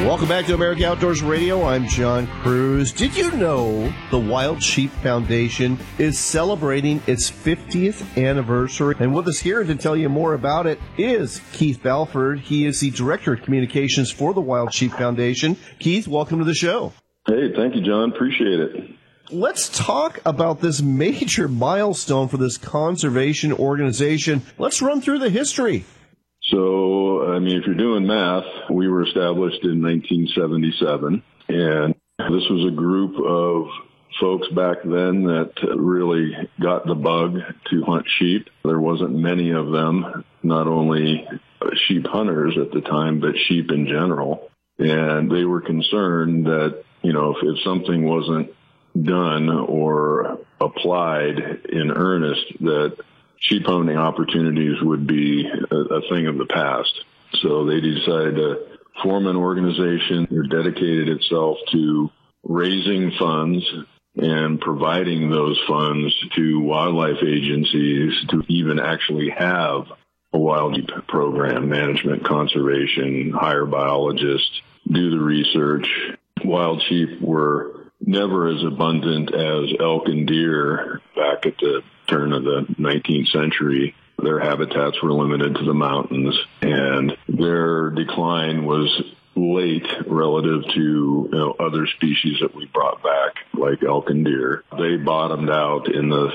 Welcome back to American Outdoors Radio. I'm John Cruz. Did you know the Wild Sheep Foundation is celebrating its 50th anniversary? And with us here to tell you more about it is Keith Balford. He is the Director of Communications for the Wild Sheep Foundation. Keith, welcome to the show. Hey, thank you, John. Appreciate it. Let's talk about this major milestone for this conservation organization. Let's run through the history. So, if you're doing math, we were established in 1977, and this was a group of folks back then that really got the bug to hunt sheep. There wasn't many of them, not only sheep hunters at the time, but sheep in general. And they were concerned that, if something wasn't done or applied in earnest, that sheep hunting opportunities would be a thing of the past. So they decided to form an organization that dedicated itself to raising funds and providing those funds to wildlife agencies to even actually have a wild sheep program, management, conservation, hire biologists, do the research. Wild sheep were never as abundant as elk and deer back at the turn of the 19th century. Their habitats were limited to the mountains, and their decline was late relative to other species that we brought back, like elk and deer. They bottomed out in the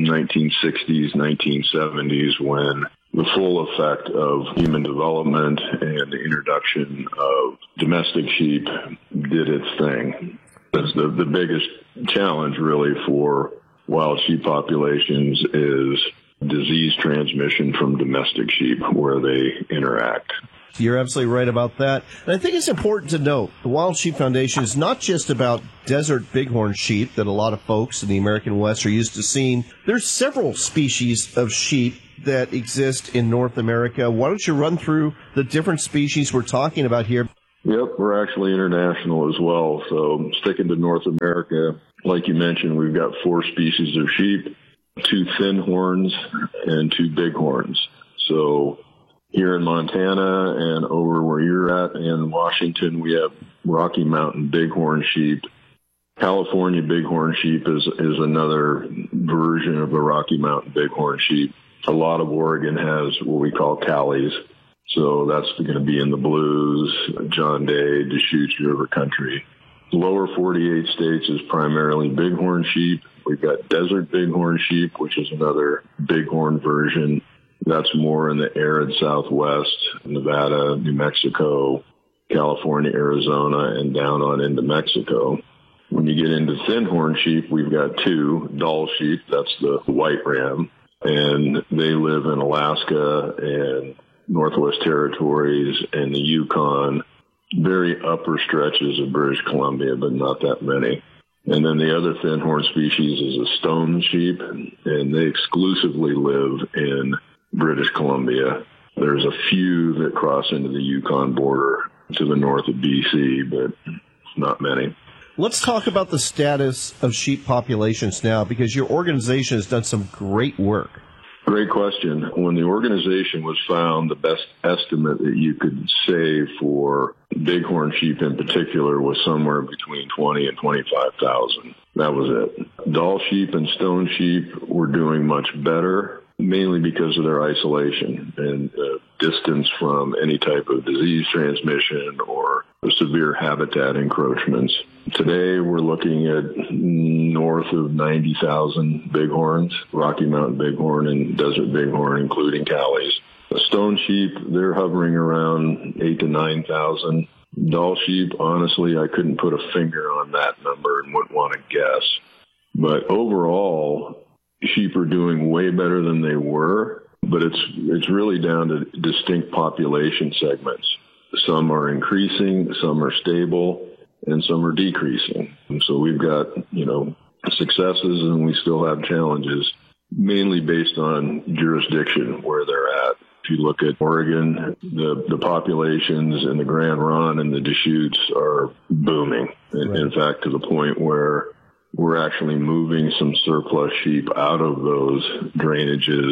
1960s, 1970s, when the full effect of human development and the introduction of domestic sheep did its thing. That's the biggest challenge really for wild sheep populations is disease transmission from domestic sheep where they interact. You're absolutely right about that. And I think it's important to note the Wild Sheep Foundation is not just about desert bighorn sheep that a lot of folks in the American West are used to seeing. There's several species of sheep that exist in North America. Why don't you run through the different species we're talking about here? Yep, we're actually international as well. So sticking to North America, like you mentioned, we've got 4 species of sheep, 2 thin horns and 2 bighorns. So here in Montana and over where you're at in Washington, we have Rocky Mountain bighorn sheep. California bighorn sheep is another version of the Rocky Mountain bighorn sheep. A lot of Oregon has what we call Callies. So that's going to be in the Blues, John Day, Deschutes River country. Lower 48 states is primarily bighorn sheep. We've got desert bighorn sheep, which is another bighorn version. That's more in the arid Southwest, Nevada, New Mexico, California, Arizona, and down on into Mexico. When you get into thin horn sheep, we've got 2, Dall sheep, that's the white ram, and they live in Alaska and Northwest Territories and the Yukon, very upper stretches of British Columbia, but not that many. And then the other thin horn species is a stone sheep, and they exclusively live in British Columbia. There's a few that cross into the Yukon border to the north of BC, but not many. Let's talk about the status of sheep populations now, because your organization has done some great work. Great question. When the organization was found, the best estimate that you could say for bighorn sheep in particular was somewhere between 20 and 25,000. That was it. Dall sheep and stone sheep were doing much better, mainly because of their isolation and distance from any type of disease transmission or severe habitat encroachments. Today, we're looking at north of 90,000 bighorns, Rocky Mountain bighorn and desert bighorn, including Callies. Stone sheep, they're hovering around 8,000 to 9,000. Dall sheep, honestly, I couldn't put a finger on that number and wouldn't want to guess. But overall, sheep are doing way better than they were, but it's really down to distinct population segments. Some are increasing, some are stable, and some are decreasing. And so we've got, successes and we still have challenges, mainly based on jurisdiction where they're at. If you look at Oregon, the populations in the Grand Ronde and the Deschutes are booming. Right. In fact, to the point where we're actually moving some surplus sheep out of those drainages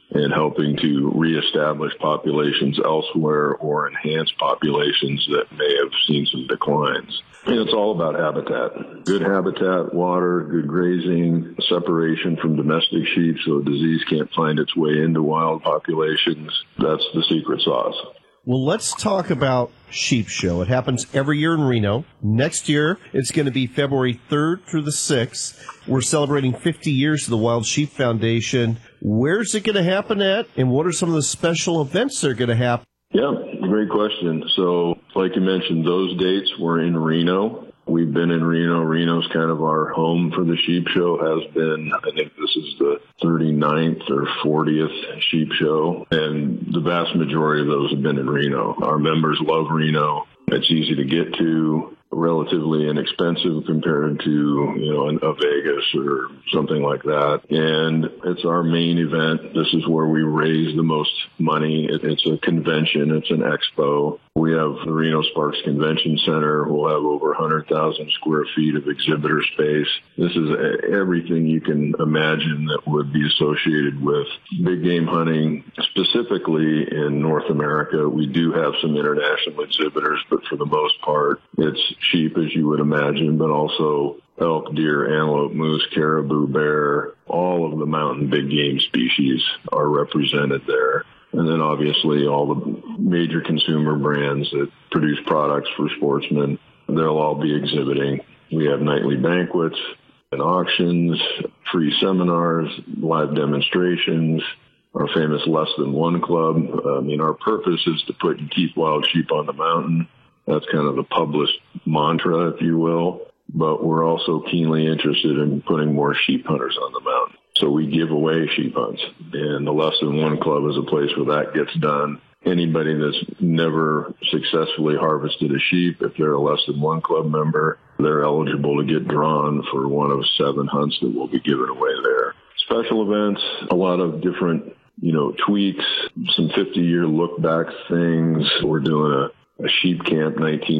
and helping to reestablish populations elsewhere or enhance populations that may have seen some declines. And it's all about habitat. Good habitat, water, good grazing, separation from domestic sheep so disease can't find its way into wild populations. That's the secret sauce. Well, let's talk about Sheep Show. It happens every year in Reno. Next year, it's going to be February 3rd through the 6th. We're celebrating 50 years of the Wild Sheep Foundation. Where's it going to happen at, and what are some of the special events that are going to happen? Yeah, great question. So, like you mentioned, those dates were in Reno. We've been in Reno. Reno's kind of our home for the Sheep Show, has been. I think this is the 39th or 40th Sheep Show, and the vast majority of those have been in Reno. Our members love Reno. It's easy to get to, relatively inexpensive compared to, a Vegas or something like that. And it's our main event. This is where we raise the most money. It's a convention. It's an expo. We have the Reno Sparks Convention Center. We'll have over 100,000 square feet of exhibitor space. This is everything you can imagine that would be associated with big game hunting, specifically in North America. We do have some international exhibitors, but for the most part, it's sheep, as you would imagine, but also elk, deer, antelope, moose, caribou, bear. All of the mountain big game species are represented there. And then obviously all the major consumer brands that produce products for sportsmen, they'll all be exhibiting. We have nightly banquets and auctions, free seminars, live demonstrations, our famous Less Than One Club. Our purpose is to put and keep wild sheep on the mountain. That's kind of the published mantra, if you will. But we're also keenly interested in putting more sheep hunters on the mountain. So we give away sheep hunts. And the Less Than One Club is a place where that gets done. Anybody that's never successfully harvested a sheep, if they're a Less Than One Club member, they're eligible to get drawn for one of 7 hunts that will be given away there. Special events, a lot of different, tweaks, some 50-year look-back things. We're doing a sheep camp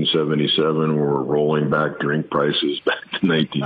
1977 where we're rolling back drink prices back to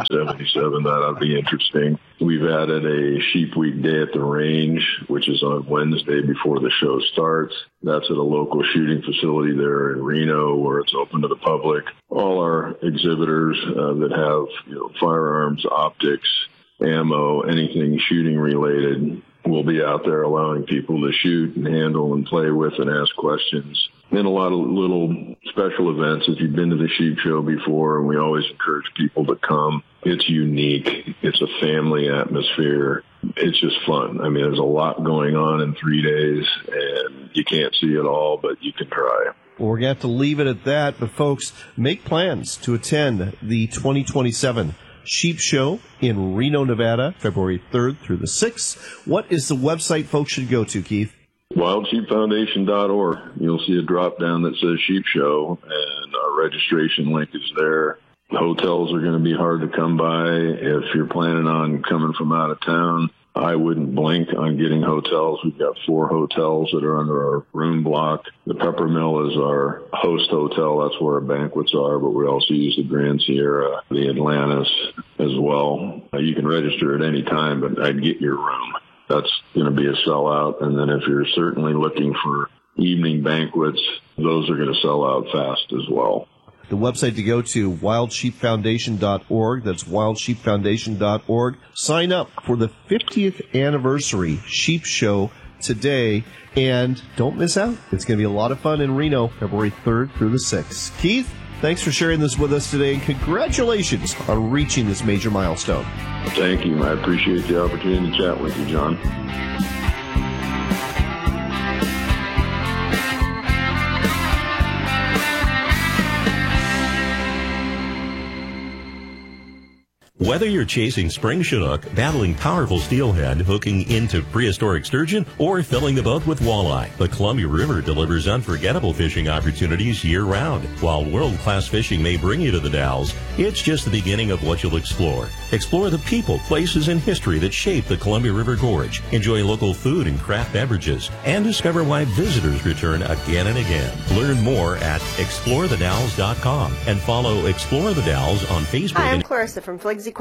1977. That'll be interesting. We've added a sheep week day at the range, which is on Wednesday before the show starts. That's at a local shooting facility there in Reno where it's open to the public. All our exhibitors that have firearms, optics, ammo, anything shooting related will be out there allowing people to shoot and handle and play with and ask questions. And a lot of little special events. If you've been to the Sheep Show before, and we always encourage people to come, it's unique. It's a family atmosphere. It's just fun. There's a lot going on in 3 days, and you can't see it all, but you can try. Well, we're going to have to leave it at that. But, folks, make plans to attend the 2027 Sheep Show in Reno, Nevada, February 3rd through the 6th. What is the website folks should go to, Keith? WildSheepFoundation.org. You'll see a drop down that says Sheep Show, and our registration link is there. Hotels are going to be hard to come by. If you're planning on coming from out of town, I wouldn't blink on getting hotels. We've got 4 hotels that are under our room block. The Peppermill is our host hotel. That's where our banquets are, but we also use the Grand Sierra, the Atlantis as well. You can register at any time, but I'd get your room. That's going to be a sellout. And then if you're certainly looking for evening banquets, those are going to sell out fast as well. The website to go to, wildsheepfoundation.org. That's wildsheepfoundation.org. Sign up for the 50th anniversary Sheep Show today, and don't miss out. It's going to be a lot of fun in Reno, February 3rd through the 6th. Keith, thanks for sharing this with us today, and congratulations on reaching this major milestone. Thank you. I appreciate the opportunity to chat with you, John. Whether you're chasing spring chinook, battling powerful steelhead, hooking into prehistoric sturgeon, or filling the boat with walleye, the Columbia River delivers unforgettable fishing opportunities year-round. While world-class fishing may bring you to the Dalles, it's just the beginning of what you'll explore. Explore the people, places, and history that shape the Columbia River Gorge. Enjoy local food and craft beverages, and discover why visitors return again and again. Learn more at explorethedalles.com and follow Explore the Dalles on Facebook. Hi, I'm Clarissa from Fliggs Equipment.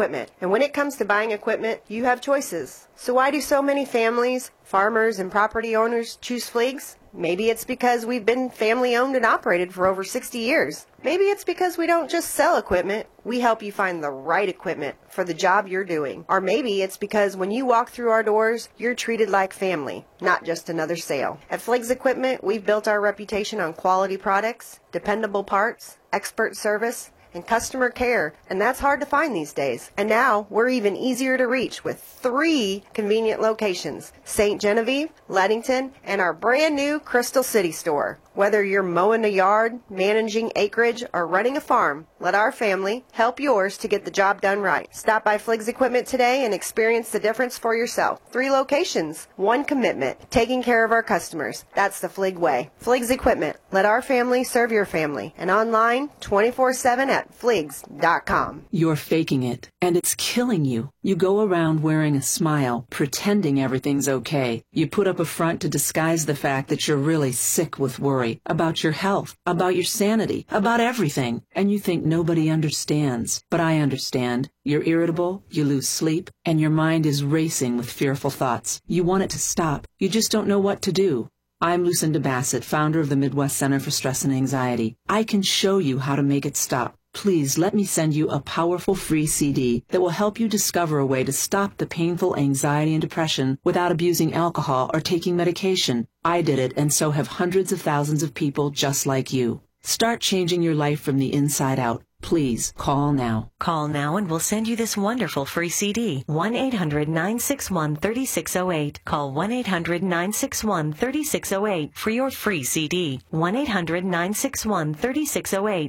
Equipment. And when it comes to buying equipment, you have choices. So why do so many families, farmers, and property owners choose Fleegs? Maybe it's because we've been family owned and operated for over 60 years. Maybe it's because we don't just sell equipment, we help you find the right equipment for the job you're doing. Or maybe it's because when you walk through our doors, you're treated like family, not just another sale. At Fleegs Equipment, we've built our reputation on quality products, dependable parts, expert service, and customer care, and that's hard to find these days. And now we're even easier to reach with 3 convenient locations: St. Genevieve, Leadington, and our brand new Crystal City store. Whether you're mowing a yard, managing acreage, or running a farm, let our family help yours to get the job done right. Stop by Fleegs Equipment today and experience the difference for yourself. 3 locations, 1 commitment, taking care of our customers. That's the Fleeg way. Fleegs Equipment. Let our family serve your family. And online 24/7 at Fleegs.com. You're faking it, and it's killing you. You go around wearing a smile, pretending everything's okay. You put up a front to disguise the fact that you're really sick with worry about your health, about your sanity, about everything, and you think nobody understands. But I understand. You're irritable, you lose sleep, and your mind is racing with fearful thoughts. You want it to stop. You just don't know what to do. I'm Lucinda Bassett, founder of the Midwest Center for Stress and Anxiety. I can show you how to make it stop. Please let me send you a powerful free CD that will help you discover a way to stop the painful anxiety and depression without abusing alcohol or taking medication. I did it, and so have hundreds of thousands of people just like you. Start changing your life from the inside out. Please call now. Call now and we'll send you this wonderful free CD. 1-800-961-3608. Call 1-800-961-3608 for your free CD. 1-800-961-3608.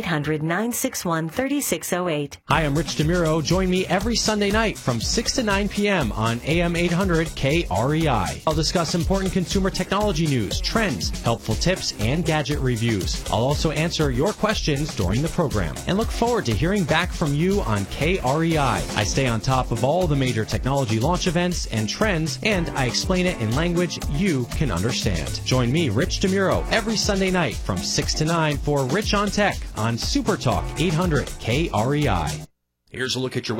1-800-961-3608. Hi, I'm Rich DeMuro. Join me every Sunday night from 6 to 9 p.m. on AM 800 KREI. I'll discuss important consumer technology news, trends, helpful tips, and gadget reviews. I'll also answer your questions during the program and look forward to hearing back from you on KREI. I stay on top of all the major technology launch events and trends, and I explain it in language you can understand. Join me, Rich DeMuro, every Sunday night from 6 to 9 for Rich on Tech on Super Talk 800 KREI. Here's a look at your